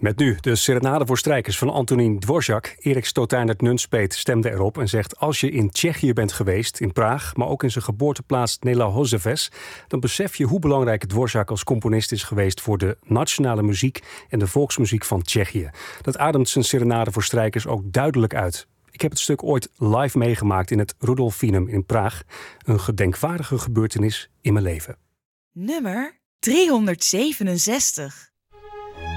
Met nu de serenade voor strijkers van Antonín Dvořák. Erik Stotijn uit Nunspeet stemde erop en zegt: als je in Tsjechië bent geweest, in Praag, maar ook in zijn geboorteplaats Nelahozeves, dan besef je hoe belangrijk Dvořák als componist is geweest voor de nationale muziek en de volksmuziek van Tsjechië. Dat ademt zijn serenade voor strijkers ook duidelijk uit. Ik heb het stuk ooit live meegemaakt in het Rudolfinum in Praag. Een gedenkwaardige gebeurtenis in mijn leven. Nummer 367.